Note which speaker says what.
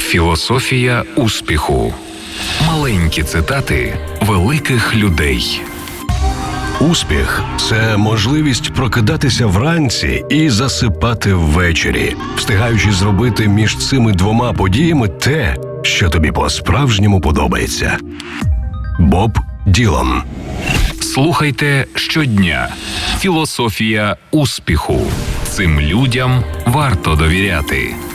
Speaker 1: Філософія успіху. Маленькі цитати великих людей.
Speaker 2: Успіх – це можливість прокидатися вранці і засипати ввечері, встигаючи зробити між цими двома подіями те, що тобі по-справжньому подобається. Боб Ділан.
Speaker 1: Слухайте щодня. Філософія успіху. Цим людям варто довіряти.